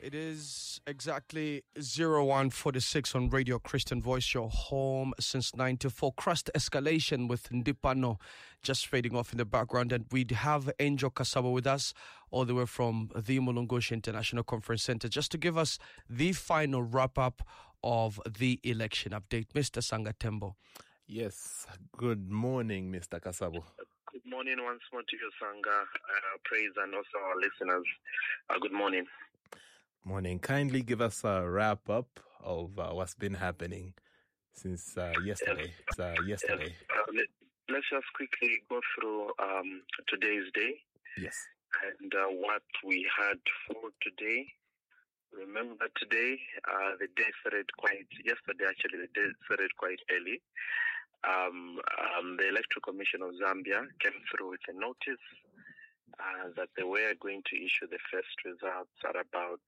It is exactly 0146 on Radio Christian Voice, your home since 94. Crust Escalation with Ndipano just fading off in the background. And we'd have Angel Kasabo with us all the way from the Mulungoshi International Conference Center just to give us the final wrap-up of the election update. Mr. Sangatembo. Yes. Good morning, Mr. Kasabo. Good morning once more to you, Sangha. Praise and also our listeners. Good morning. Morning. Kindly give us a wrap up of what's been happening since yesterday. Yes. Let's just quickly go through today's day. Yes. And what we had for today. Remember today, the day started yesterday actually, the day started quite early. The Electoral Commission of Zambia came through with a notice that they were going to issue the first results at about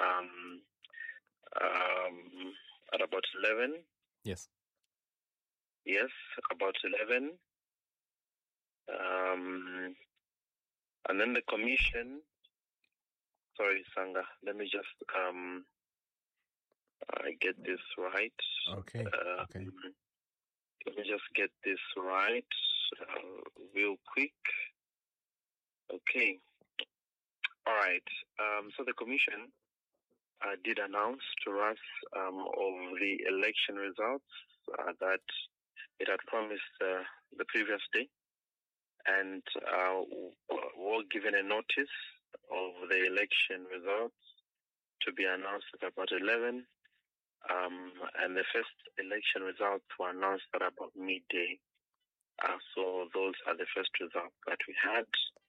11. Yes. Yes, about 11. And then the commission. Sorry, Sangha. Let me just get this right. Okay. Okay. Let me just get this right real quick. Okay. All right. So the commission did announce to us of the election results that it had promised the previous day, and were given a notice of the election results to be announced at about 11. And the first election results were announced at about midday. So those are the first results that we had.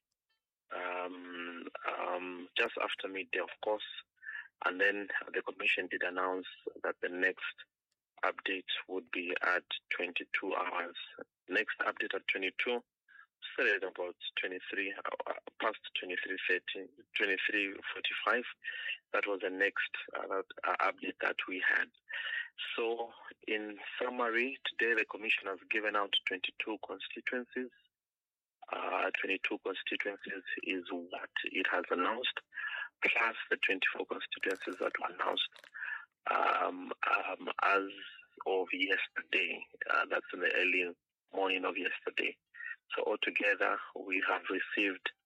Just after midday, of course. And then the commission did announce that the next update would be at 22 hours. Next update at 22, started about 23, past 23:30, 23:45. That was the next update that we had. So in summary, today the commission has given out 22 constituencies. 22 constituencies is what it has announced, plus the 24 constituencies that were announced as of yesterday. That's in the early morning of yesterday. So altogether, we have received